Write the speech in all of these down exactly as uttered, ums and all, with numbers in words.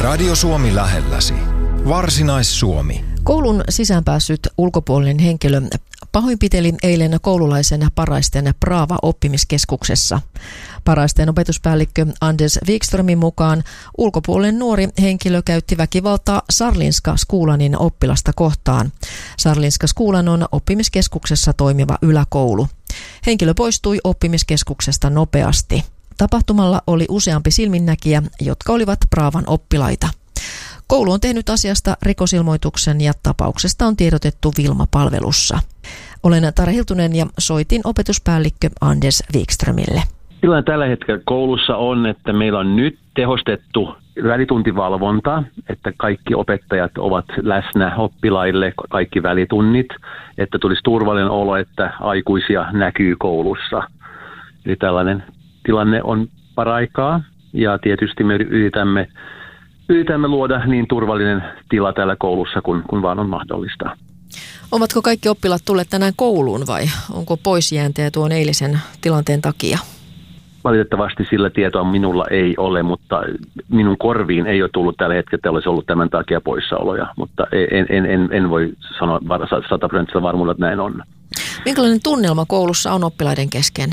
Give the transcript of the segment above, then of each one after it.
Radio Suomi lähelläsi. Varsinais-Suomi. Koulun sisäänpäässyt ulkopuolinen henkilö pahoinpiteli eilen koululaisen Paraisten Praava-oppimiskeskuksessa. Paraisten opetuspäällikkö Anders Wikströmin mukaan ulkopuolinen nuori henkilö käytti väkivaltaa Sarlinska Skolanin oppilasta kohtaan. Sarlinska Skolan on oppimiskeskuksessa toimiva yläkoulu. Henkilö poistui oppimiskeskuksesta nopeasti. Tapahtumalla oli useampi silminnäkijä, jotka olivat Praavan oppilaita. Koulu on tehnyt asiasta rikosilmoituksen ja tapauksesta on tiedotettu Vilma-palvelussa. Olen Tara Hiltunen ja soitin opetuspäällikkö Anders Wikströmille. Tilanne tällä hetkellä koulussa on, että meillä on nyt tehostettu välituntivalvonta, että kaikki opettajat ovat läsnä oppilaille, kaikki välitunnit, että tulisi turvallinen olo, että aikuisia näkyy koulussa. Eli tällainen tilanne on paraikaa ja tietysti me yritämme, yritämme luoda niin turvallinen tila täällä koulussa kuin, kuin vaan on mahdollista. Ovatko kaikki oppilaat tulleet tänään kouluun vai onko poisjääntejä tuon eilisen tilanteen takia? Valitettavasti sillä tietoa minulla ei ole, mutta minun korviin ei ole tullut tällä hetkellä, että olisi ollut tämän takia poissaoloja, mutta en, en, en, en voi sanoa sataprosenttisella varmuudella, että näin on. Minkälainen tunnelma koulussa on oppilaiden kesken?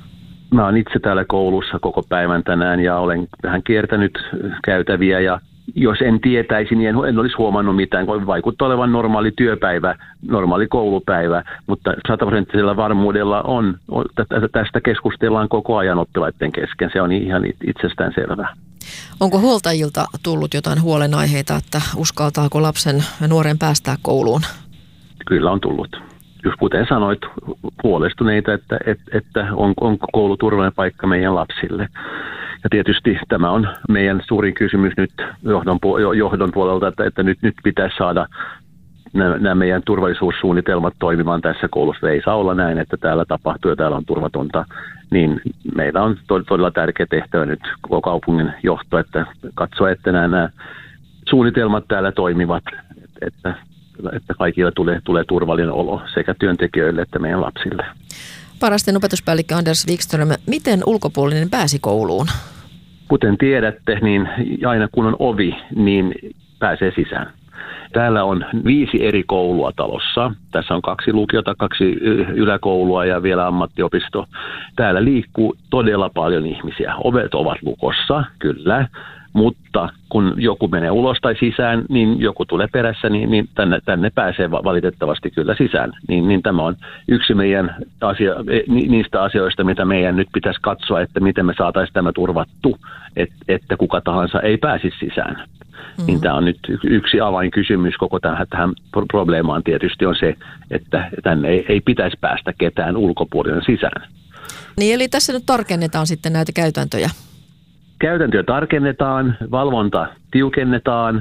Mä oon itse täällä koulussa koko päivän tänään ja olen vähän kiertänyt käytäviä ja jos en tietäisi, niin en, en olisi huomannut mitään, kun vaikuttaa olevan normaali työpäivä, normaali koulupäivä, mutta sataprosenttisella varmuudella on, tästä keskustellaan koko ajan oppilaiden kesken, se on ihan itsestään selvää. Onko huoltajilta tullut jotain huolenaiheita, että uskaltaako lapsen ja nuoren päästää kouluun? Kyllä on tullut. Just kuten sanoit, huolestuneita, että, että, että on, onko koulu turvallinen paikka meidän lapsille. Ja tietysti tämä on meidän suurin kysymys nyt johdon, johdon puolelta, että, että nyt, nyt pitäisi saada nämä, nämä meidän turvallisuussuunnitelmat toimimaan tässä koulussa. Ei saa olla näin, että täällä tapahtuu ja täällä on turvatonta. Niin meillä on todella tärkeä tehtävä nyt koko kaupungin johto, että katsoa, että nämä, nämä suunnitelmat täällä toimivat, että että kaikille tulee, tulee turvallinen olo sekä työntekijöille että meidän lapsille. Paraisten opetuspäällikkö Anders Wikström, miten ulkopuolinen pääsi kouluun? Kuten tiedätte, niin aina kun on ovi, niin pääsee sisään. Täällä on viisi eri koulua talossa. Tässä on kaksi lukiota, kaksi yläkoulua ja vielä ammattiopisto. Täällä liikkuu todella paljon ihmisiä. Ovet ovat lukossa, kyllä. Mutta kun joku menee ulos tai sisään, niin joku tulee perässä, niin, niin tänne, tänne pääsee valitettavasti kyllä sisään. Niin, niin tämä on yksi meidän asia, niistä asioista, mitä meidän nyt pitäisi katsoa, että miten me saataisiin tämä turvattu, että, että kuka tahansa ei pääsisi sisään. Mm-hmm. Niin tämä on nyt yksi avainkysymys koko tähän, tähän probleemaan tietysti on se, että tänne ei, ei pitäisi päästä ketään ulkopuolinen sisään. Niin eli tässä nyt tarkennetaan sitten näitä käytäntöjä. Käytäntöjä tarkennetaan, valvonta tiukennetaan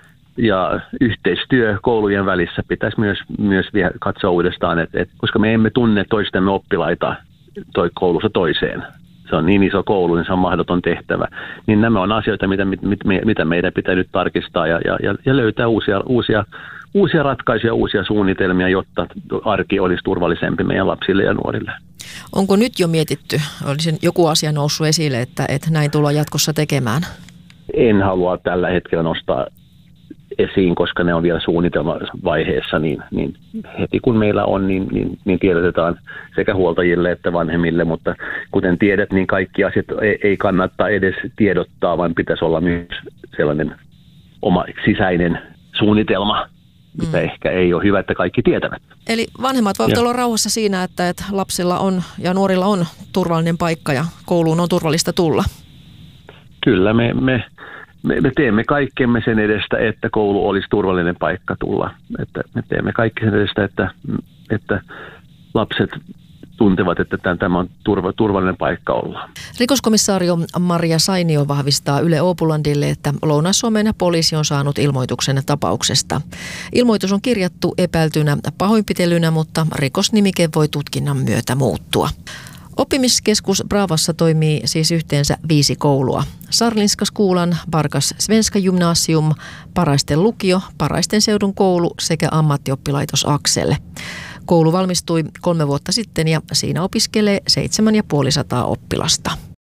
ja yhteistyö koulujen välissä pitäisi myös, myös vielä katsoa uudestaan, että, että koska me emme tunne toistemme oppilaita toi koulussa toiseen. Se on niin iso koulu, niin se on mahdoton tehtävä. Niin nämä on asioita, mitä, mitä meidän pitää nyt tarkistaa ja, ja, ja löytää uusia, uusia, uusia ratkaisuja, uusia suunnitelmia, jotta arki olisi turvallisempi meidän lapsille ja nuorille. Onko nyt jo mietitty, olisi joku asia noussut esille, että, että näin tullaan jatkossa tekemään? En halua tällä hetkellä nostaa esiin, koska ne on vielä suunnitelmavaiheessa, niin, niin heti kun meillä on, niin, niin, niin tiedotetaan sekä huoltajille että vanhemmille, mutta kuten tiedät, niin kaikki asiat ei, ei kannata edes tiedottaa, vaan pitäisi olla myös sellainen oma sisäinen suunnitelma, mitä mm. ehkä ei ole hyvä, että kaikki tietävät. Eli vanhemmat voivat ja. olla rauhassa siinä, että, että lapsilla on ja nuorilla on turvallinen paikka ja kouluun on turvallista tulla. Kyllä, me, me, me, me teemme kaikkemme sen edestä, että koulu olisi turvallinen paikka tulla. Että me teemme kaikki sen edestä, että, että lapset tuntevat, että tämä on turva, turvallinen paikka olla. Rikoskomissaario Maria Sainio vahvistaa Yle Åbolandille, että Lounais-Suomen poliisi on saanut ilmoituksen tapauksesta. Ilmoitus on kirjattu epäiltynä pahoinpitelynä, mutta rikosnimike voi tutkinnan myötä muuttua. Oppimiskeskus Praavassa toimii siis yhteensä viisi koulua. Sarlinska Skolan, Barkas Svenska Gymnasium, Paraisten lukio, Paraisten seudun koulu sekä ammattioppilaitos Aksel. Koulu valmistui kolme vuotta sitten ja siinä opiskelee seitsemän ja puolisataa oppilasta.